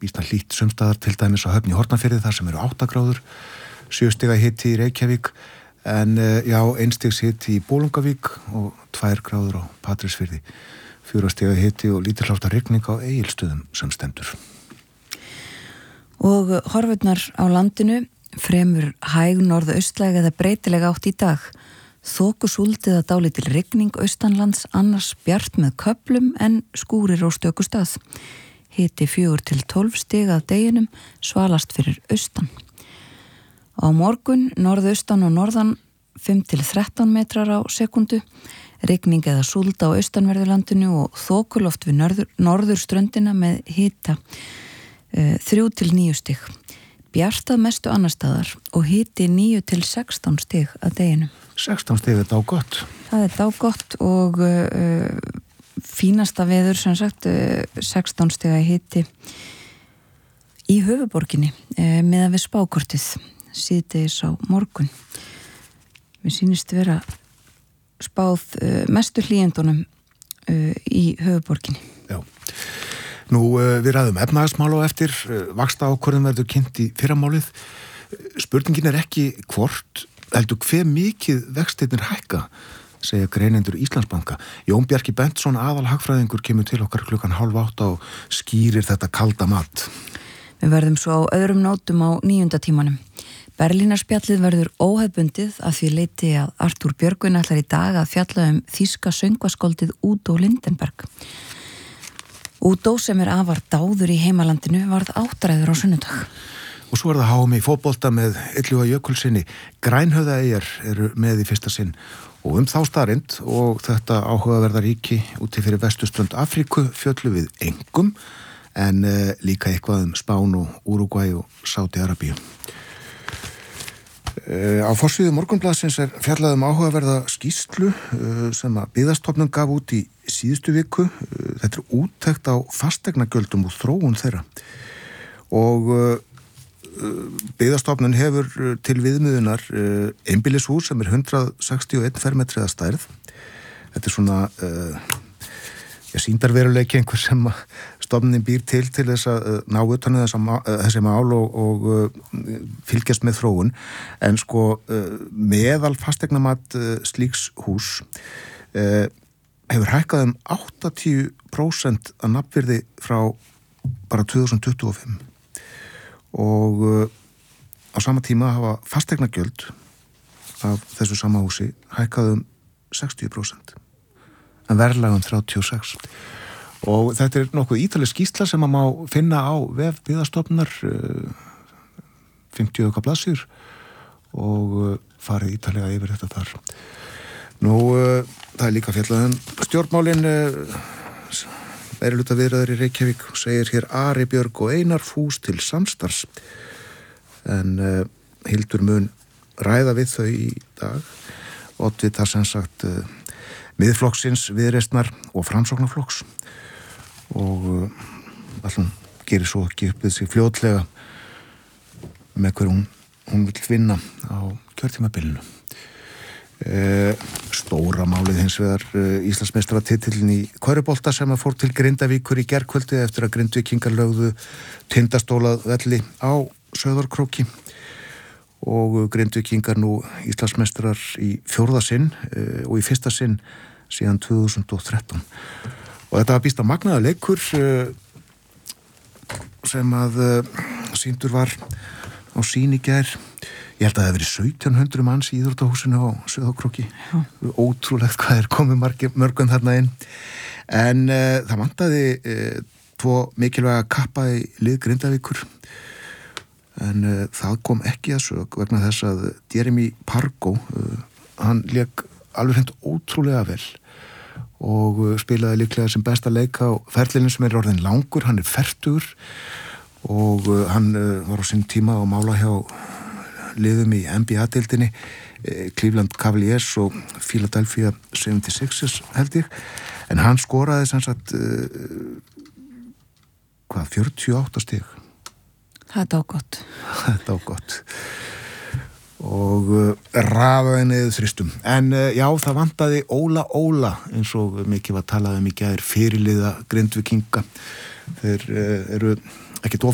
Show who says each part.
Speaker 1: býsna hlýtt sumstaðar, til dæmis á Höfn í Hornafirði þar sem eru 8 gráður, 7 stiga hiti í Reykjavík, en 1 stigs hiti í Bolungarvík og 2 gráður á Patreksfirði, 4 stiga hiti og lítilháttar rigning á Egilsstöðum sem stendur.
Speaker 2: Og horfurnar á landinu, fremur hæg norðaustlæg eða breytileg átt í dag. Þokusúld eða dálítil rigning austanlands, annars bjart með köflum en skúrir á stöku stað. Hiti 4 til 12 stig að deginum, svalast fyrir austan. Á morgun norðaustan og norðan 5 til 13 metrar á sekundu, rigning eða súld á austanverðurlandinu og þokuloft við norðurströndina með hita 3 til 9 stig. Bjart að mestu annar staðar og hiti 9 til 16 stig að deginum.
Speaker 1: 16 stig er dágott.
Speaker 2: Það er dágott og fínasta veður, sem sagt, 16 stiga hiti í höfuborginni meðan við spákortið síðdegis á morgun. Mér sýnist vera spáð mestu hlýjendunum í höfuborginni.
Speaker 1: Já. Nú, við ræðum efnahagsmál á eftir, vaxtaákvörðun verður kynnt í fyrramálið. Spurningin er ekki hvort, heldur hve mikið vextirnir hækka, segja greinendur Íslandsbanka. Jón Bjarki Bentsson, aðalhagfræðingur, kemur til okkar 7:30 og skýrir þetta kalda mat.
Speaker 2: Við verðum svo á öðrum nótum á 9. tímanum. Berlínarspjallið verður óhefbundið að því leyti að Artúr Björgvin ætlar í dag að fjalla þýska söngvaskáldið Udo Lindenberg. Udo, sem afar dáður í heimalandinu, varð áttræður á sunnudag.
Speaker 1: Og svo það HM í fótbolta með Illuga Jökulssyni. Grænhöfðaeyjar eru með í fyrsta sinn og þá staðreynd og þetta áhugaverða ríki úti fyrir vesturströnd Afríku fjöllu við engum, en líka eitthvað Spán og Úrúgvæ og Sádi-Arabíu. Á forsíðu Morgunblaðsins er fjallað áhugaverða skýrslu sem að Byggðastofnun gaf út í síðustu viku. Þetta er úttekt á fasteignagjöldum og þróun þeirra. Og Byggðastofnun hefur til viðmiðunar einbýlishús sem 161 fermetri að stærð. Þetta er svona sýndarveruleiki einhver sem stofnunin býr til þess að ná utan þessi mál og fylgjast með þróun. En sko meðal fasteignamat slíks hús hefur hækkað 80% að nafnvirði frá bara 2025 og á sama tíma hafa fasteignagjöld af þessu sama húsi hækkað 60% en verðlag 36%. Og þetta er nokkuð ítaleg skýrsla sem að má finna á vef Byggðastofnunar, 50 okkar blaðsíður og farið ítalega yfir þetta þar. Nú, það er líka fjallað stjórnmálin, meirihluta viðræður í Reykjavík, segir hér Ari Björg og Einar fús til samstarfs, en Hildur mun ræða við þau í dag, oddvitar sem sagt Miðflokksins, Viðreisnar og Framsóknarflokks, og allum gerir svo ekki upp við sig fljótlega með hver hún vill vinna á kjörtímabilinu. Stóra málið hins vegar Íslandsmeistaratitillinn í körfubolta sem að fór til Grindavíkur í gærkvöldi eftir að Grindvíkingar lögðu Tindastólvelli á Sauðárkróki og Grindvíkingar nú Íslandsmeistarar í 4. sinn og í 1. sinn síðan 2013. Og þetta var býsta magnaða leikur sem að sýndur var á sýn í gær. Ég held að það hefði verið 1700 manns í íþróttahúsinu á Sauðárkróki. Ótrúlegt hvað komið mörgum þarna inn. En það vantaði 2 mikilvæga kappa í lið Grindavíkur. En það kom ekki að sök vegna þess að Jeremy Pargo, hann lék alveg hreint ótrúlega vel og spilaði líklega sem besta leik á ferlinum sem orðin langur. Hann fertugur og hann var á sinn tíma á mála hjá liðum í NBA-deildinni, Cleveland Cavaliers og Philadelphia 76ers held ég, en hann skoraði sem sagt 48 stig.
Speaker 2: Það er ágott.
Speaker 1: Þetta á gott. Og rafaði niður þristum. En já, það vantaði Óla eins og mikið var talað í gær, fyrirliða Grindvíkinga. Þeir eru ekkert